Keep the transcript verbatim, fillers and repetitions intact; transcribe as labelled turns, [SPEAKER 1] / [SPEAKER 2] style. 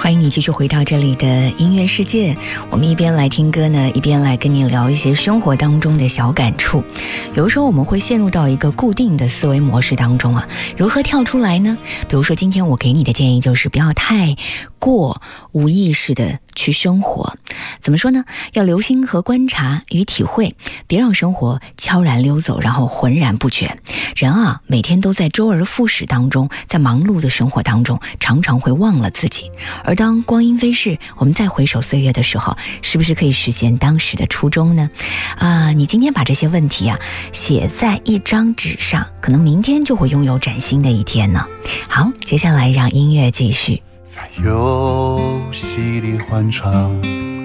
[SPEAKER 1] 欢迎你继续回到这里的音乐世界，我们一边来听歌呢，一边来跟你聊一些生活当中的小感触。有的时候我们会陷入到一个固定的思维模式当中啊，如何跳出来呢？比如说今天我给你的建议就是不要太过无意识的去生活。怎么说呢？要留心和观察与体会，别让生活悄然溜走，然后浑然不觉。人啊，每天都在周而复始当中，在忙碌的生活当中，常常会忘了自己。而当光阴飞逝，我们再回首岁月的时候，是不是可以实现当时的初衷呢？啊、呃，你今天把这些问题啊写在一张纸上，可能明天就会拥有崭新的一天呢。好，接下来让音乐继续。
[SPEAKER 2] 在游戏里欢唱，